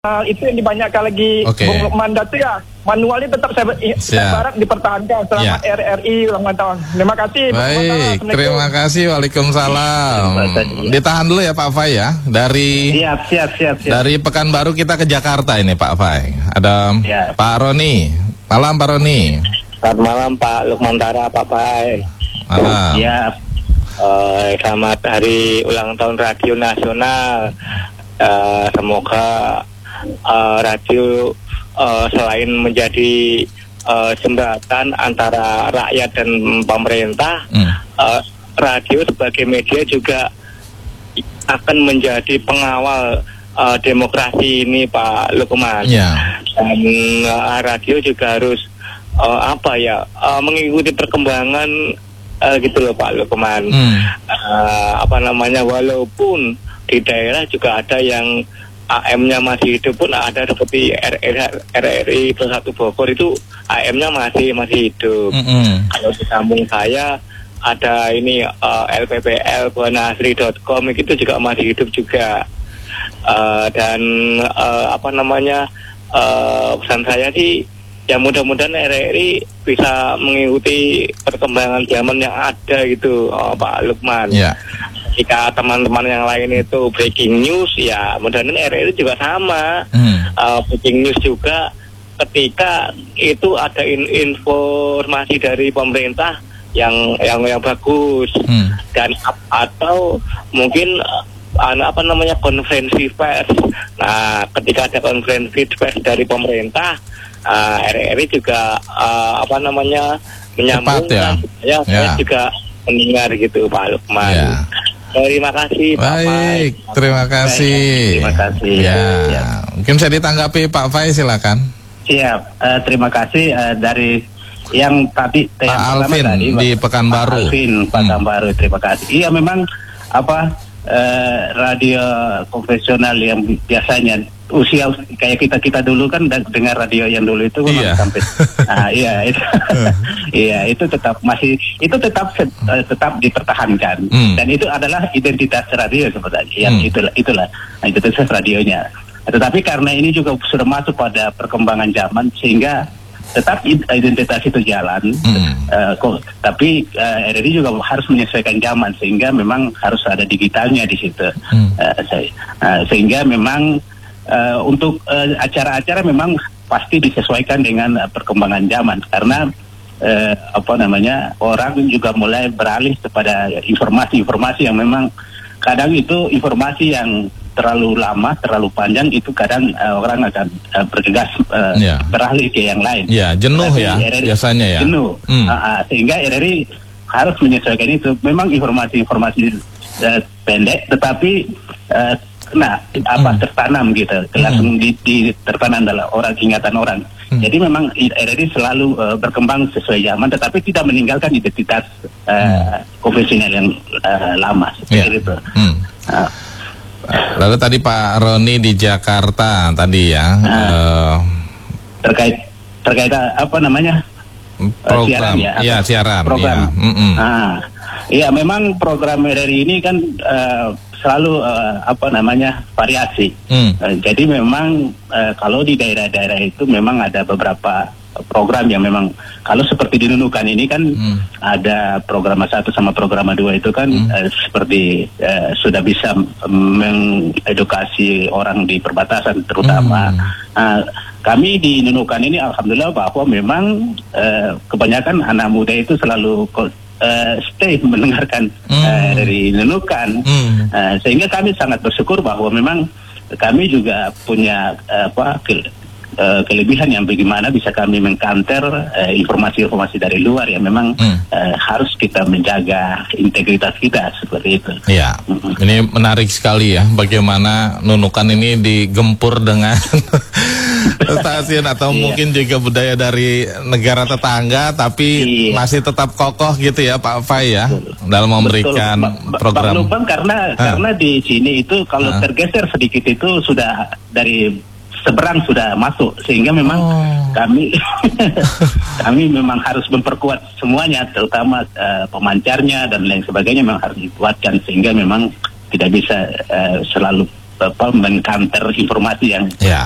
itu yang dibanyakan lagi Bung Lukman Datu ya. Manualnya tetap saya harap dipertahankan selama RRI ulang tahun. Terima kasih. Baik, terima kasih. Waalaikumsalam. Ditahan dulu ya Pak Fai ya. Siap. Dari Pekanbaru kita ke Jakarta ini Pak Fai. Ada Pak Roni. Malam Pak Roni. Selamat malam Pak Lukman Tara, Pak Fai. Malam. Ya. Selamat hari ulang tahun Radio Nasional. Semoga radio selain menjadi jembatan antara rakyat dan pemerintah, radio sebagai media juga akan menjadi pengawal demokrasi ini Pak Lukman. Dan radio juga harus mengikuti perkembangan gitu loh Pak Lukman. Walaupun di daerah juga ada yang AM-nya masih hidup pun ada, seperti RRI Plus 1 Bogor itu AM-nya masih hidup. Kalau di kampung saya ada ini LPPL Buanasri.com itu juga masih hidup juga. Pesan saya sih ya mudah-mudahan RRI bisa mengikuti perkembangan zaman yang ada gitu Pak Lukman. Jika teman-teman yang lain itu breaking news, ya mudah-mudahan RRI juga sama. Breaking news juga ketika itu ada informasi dari pemerintah yang bagus, dan atau mungkin konferensi pers. Nah, ketika ada konferensi pers dari pemerintah, RRI juga menyambungkan saya juga mendengar gitu Pak Lukman. Terima kasih Pak Fai. Baik, terima kasih. Terima kasih. Mungkin saya ditanggapi Pak Fai, silakan. Siap, terima kasih dari yang tadi Pak Alvin tadi, di Pekanbaru. Pekanbaru, terima kasih. Iya memang radio konvensional yang biasanya usia kayak kita dulu kan dengar radio yang dulu itu sampai itu tetap dipertahankan, dan itu adalah identitas radio sebenarnya. Itulah identitas radionya. Tetapi karena ini juga sudah masuk pada perkembangan zaman sehingga tetap identitas itu jalan, tapi RRI juga harus menyesuaikan zaman sehingga memang harus ada digitalnya di situ. Sehingga memang untuk acara-acara memang pasti disesuaikan dengan perkembangan zaman, karena orang juga mulai beralih kepada informasi yang memang kadang itu informasi yang terlalu lama, terlalu panjang, itu kadang orang akan bergegas beralih ke yang lain. Jenuh RRI, biasanya ya. Jenuh. Sehingga RRI harus menyesuaikan itu. Memang informasi pendek, tetapi tertanam gitu, langsung tertanam dalam ingatan orang. Jadi memang RRI selalu berkembang sesuai zaman, tetapi tidak meninggalkan identitas konvensional yang lama seperti itu. Lalu tadi Pak Roni di Jakarta tadi ya, terkait program siaran. Program. Iya memang program RRI ini kan selalu variasi. Jadi memang kalau di daerah-daerah itu memang ada beberapa program yang memang kalau seperti di Nunukan ini kan ada program 1 sama program 2 itu kan seperti sudah bisa mengedukasi orang di perbatasan terutama. Kami di Nunukan ini alhamdulillah bahwa memang kebanyakan anak muda itu selalu stay mendengarkan dari Nunukan, sehingga kami sangat bersyukur bahwa memang kami juga punya kelebihan yang bagaimana bisa kami mengkanter informasi-informasi dari luar yang memang harus kita menjaga integritas kita seperti itu. Ini menarik sekali ya, bagaimana Nunukan ini digempur dengan stasiun atau mungkin juga budaya dari negara tetangga, tapi masih tetap kokoh gitu ya Pak Fai ya, dalam memberikan program. Karena di sini itu kalau tergeser sedikit itu sudah dari seberang sudah masuk, sehingga memang kami memang harus memperkuat semuanya, terutama pemancarnya dan lain sebagainya memang harus dikuatkan, sehingga memang tidak bisa selalu mengkanter informasi yang